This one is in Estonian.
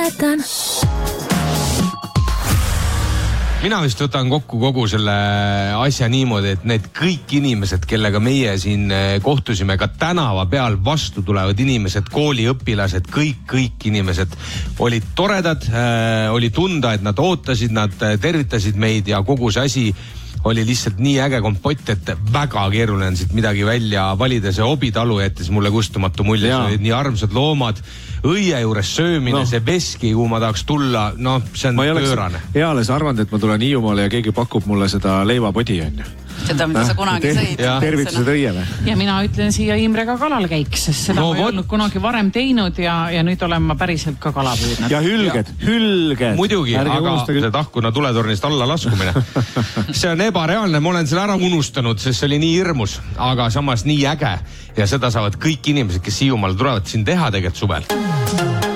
mäletan. Mina vist võtan kokku kogu selle asja niimoodi, et need kõik inimesed, kellega meie siin kohtusime, ka tänava peal vastu tulevad inimesed, kooliõpilased, kõik inimesed olid toredad, oli tunda, et nad ootasid, nad tervitasid meid ja kogu see asi oli lihtsalt nii äge kompott, et väga keeruline on siit midagi välja valida. See Obitalu jättis mulle kustumatu mulje, see olid nii armsad loomad, õie juures söömine, see veski, kuhu ma tahaks tulla, see on pöörane. Eales arvanud, et ma tulen Hiiumaale ja keegi pakub mulle seda leivapodi, on ju. Seda, mida sa kunagi sõid. Tervitused õiele. Ja mina ütlen siia Imrega kalal käiks, sest seda ma ei olnud kunagi varem teinud ja nüüd olen ma päriselt ka kala püüdnud. Ja hülged. Muidugi, aga see tahkuna tuletornist alla laskumine. See on ebareaalne, ma olen selle ära unustanud, sest see oli nii hirmus, aga samas nii äge. Ja seda saavad kõik inimesed, kes Hiiumaal tulevad siin teha tegelikult suvel.